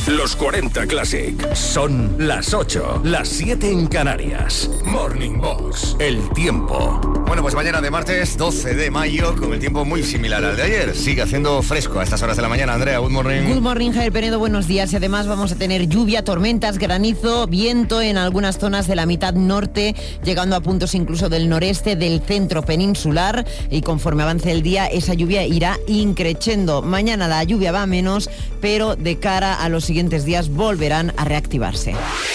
Los 40 Classic. Son las 8, las 7 en Canarias. Morning Box. El tiempo. Bueno, pues mañana de martes 12 de mayo, con el tiempo muy similar al de ayer. Sigue haciendo fresco a estas horas de la mañana. Andrea, good morning. Good morning, Javier Penedo, buenos días. Y además vamos a tener lluvia, tormentas, granizo, viento en algunas zonas de la mitad norte, llegando a puntos incluso del noreste, del centro peninsular. Y conforme avance el día, esa lluvia irá increciendo. Mañana la lluvia va a menos, pero de cara a los siguientes días volverán a reactivarse.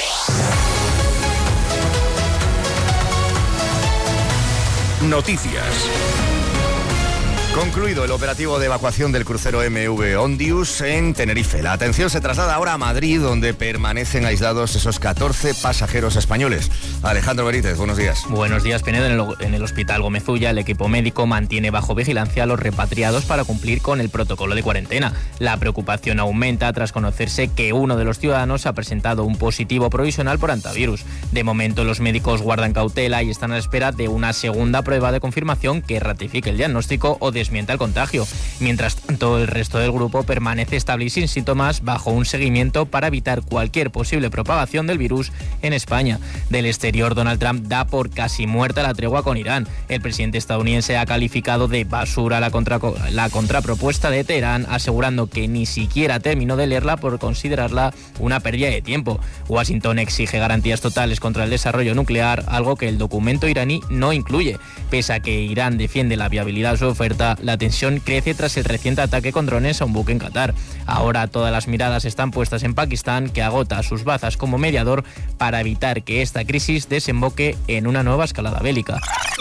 Noticias. Concluido el operativo de evacuación del crucero MV Ondius en Tenerife. La atención se traslada ahora a Madrid, donde permanecen aislados esos 14 pasajeros españoles. Alejandro Benítez, buenos días. Buenos días, Penedo. En el Hospital Gómez Ulla, el equipo médico mantiene bajo vigilancia a los repatriados para cumplir con el protocolo de cuarentena. La preocupación aumenta tras conocerse que uno de los ciudadanos ha presentado un positivo provisional por hantavirus. De momento, los médicos guardan cautela y están a la espera de una segunda prueba de confirmación que ratifique el diagnóstico o desmienta el contagio. Mientras tanto, el resto del grupo permanece estable y sin síntomas bajo un seguimiento para evitar cualquier posible propagación del virus en España. Del exterior, Donald Trump da por casi muerta la tregua con Irán. El presidente estadounidense ha calificado de basura la contrapropuesta de Teherán, asegurando que ni siquiera terminó de leerla por considerarla una pérdida de tiempo. Washington exige garantías totales contra el desarrollo nuclear, algo que el documento iraní no incluye. Pese a que Irán defiende la viabilidad de su oferta, la tensión crece tras el reciente ataque con drones a un buque en Qatar. Ahora todas las miradas están puestas en Pakistán, que agota sus bazas como mediador para evitar que esta crisis desemboque en una nueva escalada bélica.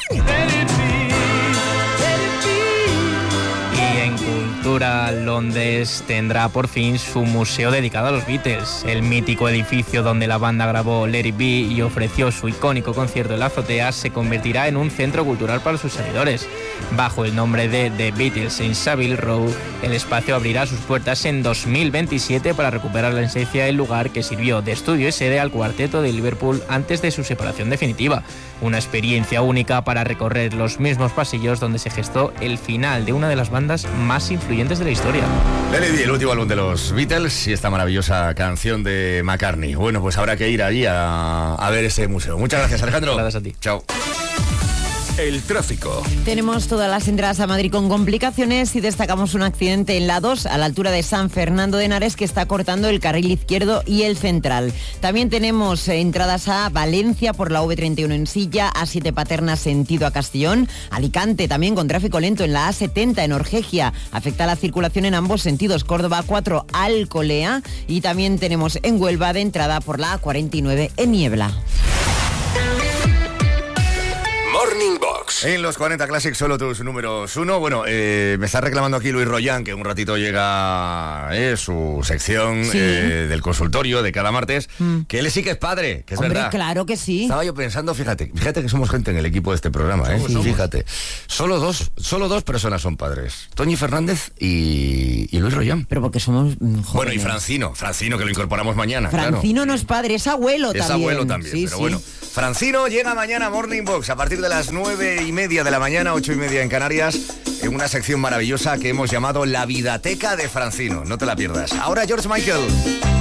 Londres tendrá por fin su museo dedicado a los Beatles. El mítico edificio donde la banda grabó Let It Be y ofreció su icónico concierto en la azotea se convertirá en un centro cultural para sus seguidores. Bajo el nombre de The Beatles en Savile Row, el espacio abrirá sus puertas en 2027 para recuperar la esencia del lugar que sirvió de estudio y sede al cuarteto de Liverpool antes de su separación definitiva. Una experiencia única para recorrer los mismos pasillos donde se gestó el final de una de las bandas más influyentes de la historia. Let It Be, el último álbum de los Beatles y esta maravillosa canción de McCartney. Bueno, pues habrá que ir allí a ver ese museo. Muchas gracias, Alejandro. Gracias a ti. Chao. El tráfico. Tenemos todas las entradas a Madrid con complicaciones y destacamos un accidente en la 2 a la altura de San Fernando de Henares que está cortando el carril izquierdo y el central. También tenemos entradas a Valencia por la V31 en Silla, A7 Paterna sentido a Castellón, Alicante también con tráfico lento en la A70 en Orgegia, afecta la circulación en ambos sentidos, Córdoba 4 Alcolea y también tenemos en Huelva de entrada por la A49 en Niebla. Morning Box. En los 40 Classic solo tus números 1. Bueno, me está reclamando aquí Luis Royan que un ratito llega su sección del consultorio de cada martes, que él sí que es padre, que es Hombre, verdad. Claro que sí. Estaba yo pensando, fíjate que somos gente en el equipo de este programa, somos. Fíjate, solo dos personas son padres, Toñi Fernández y Luis Royan. Pero porque somos jóvenes. Bueno, y Francino que lo incorporamos mañana. Francino claro. no es padre, es abuelo también. Es abuelo también, sí, pero sí. bueno. Francino llega mañana a Morning Box a partir de las 9:30 de la mañana, 8:30 en Canarias, en una sección maravillosa que hemos llamado La Vidateca de Francino. No te la pierdas. Ahora George Michael.